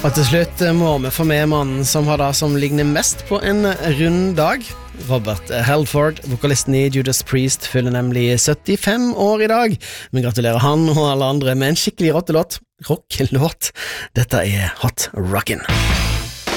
Og til slutt må vi få med mannen som har det som ligner mest på en rund dag. Robert Halford, vokalisten i Judas Priest, fyller nemlig 75 år i dag. Vi gratulerer han og alle andre med en skikkelig rockelåt. Dette er Hot Rockin'.